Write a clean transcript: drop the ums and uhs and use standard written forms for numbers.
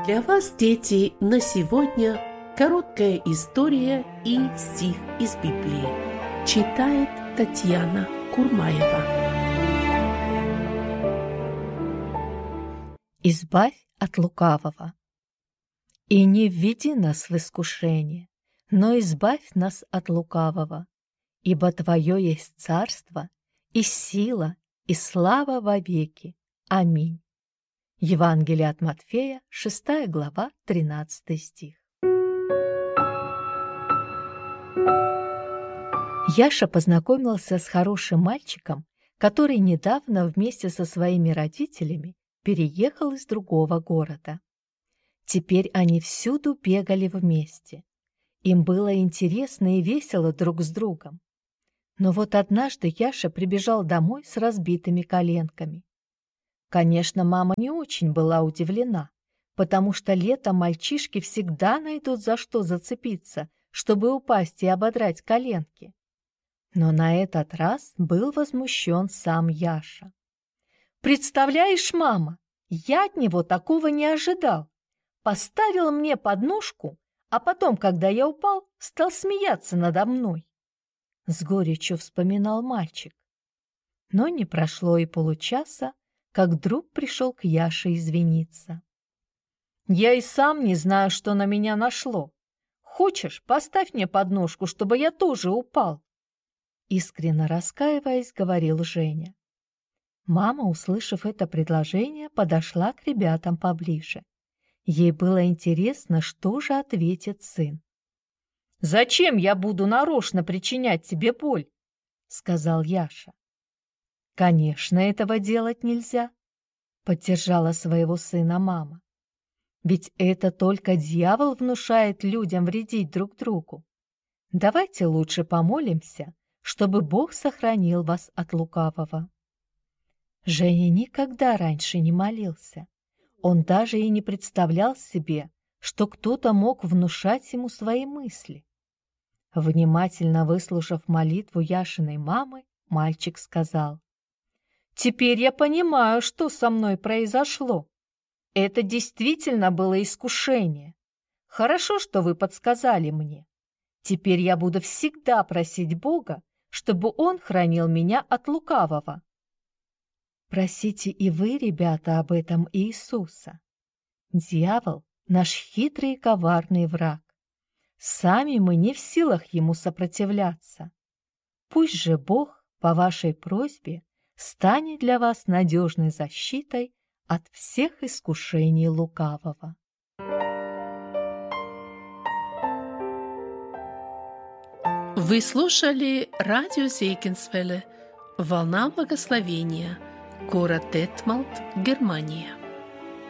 Для вас, дети, на сегодня короткая история и стих из Библии. Читает Татьяна Курмаева. Избавь от лукавого. И не введи нас в искушение, но избавь нас от лукавого, ибо Твое есть царство, и сила, и слава вовеки. Аминь. Евангелие от Матфея, 6 глава, 13 стих. Яша познакомился с хорошим мальчиком, который недавно вместе со своими родителями переехал из другого города. Теперь они всюду бегали вместе. Им было интересно и весело друг с другом. Но вот однажды Яша прибежал домой с разбитыми коленками. Конечно, мама не очень была удивлена, потому что летом мальчишки всегда найдут за что зацепиться, чтобы упасть и ободрать коленки. Но на этот раз был возмущен сам Яша. «Представляешь, мама, я от него такого не ожидал. Поставил мне подножку, а потом, когда я упал, стал смеяться надо мной». С горечью вспоминал мальчик. Но не прошло и получаса, как вдруг пришел к Яше извиниться. «Я и сам не знаю, что на меня нашло. Хочешь, поставь мне подножку, чтобы я тоже упал?» Искренне раскаиваясь, говорил Женя. Мама, услышав это предложение, подошла к ребятам поближе. Ей было интересно, что же ответит сын. «Зачем я буду нарочно причинять тебе боль?» — сказал Яша. «Конечно, этого делать нельзя», — поддержала своего сына мама. «Ведь это только дьявол внушает людям вредить друг другу. Давайте лучше помолимся, чтобы Бог сохранил вас от лукавого». Женя никогда раньше не молился. Он даже и не представлял себе, что кто-то мог внушать ему свои мысли. Внимательно выслушав молитву Яшиной мамы, мальчик сказал: «Теперь я понимаю, что со мной произошло. Это действительно было искушение. Хорошо, что вы подсказали мне. Теперь я буду всегда просить Бога, чтобы Он хранил меня от лукавого». Просите и вы, ребята, об этом Иисуса. Дьявол – наш хитрый и коварный враг. Сами мы не в силах ему сопротивляться. Пусть же Бог, по вашей просьбе, станет для вас надежной защитой от всех искушений лукавого. Вы слушали радио Зейкинсвелле «Волна благословения», город Детмалт, Германия.